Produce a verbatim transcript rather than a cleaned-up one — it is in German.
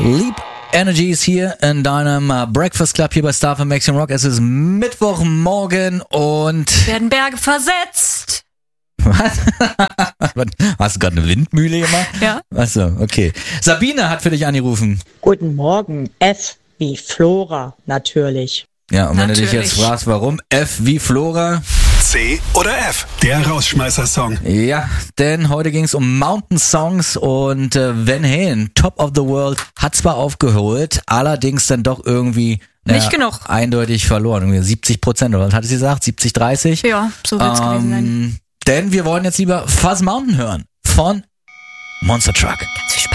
Leap Energy ist hier in deinem uh, Breakfast Club hier bei Star von Maximum Rock. Es ist Mittwochmorgen und... Werden Berge versetzt. Was? Hast du gerade eine Windmühle gemacht? Ja. Achso, okay. Sabine hat für dich angerufen. Guten Morgen, F wie Flora, natürlich. Ja, und wenn Natürlich. du dich jetzt fragst, warum F wie Flora... C oder F, der Rausschmeißer-Song. Ja, denn heute ging es um Mountain Songs und äh, Van Halen, Top of the World, hat zwar aufgeholt, allerdings dann doch irgendwie naja, Nicht genug. eindeutig verloren. Irgendwie siebzig Prozent, oder was hat sie gesagt? siebzig, dreißig? Ja, so wird's ähm, gewesen sein. Denn wir wollen jetzt lieber Fuzz Mountain hören von Monster Truck. Ganz viel Spaß.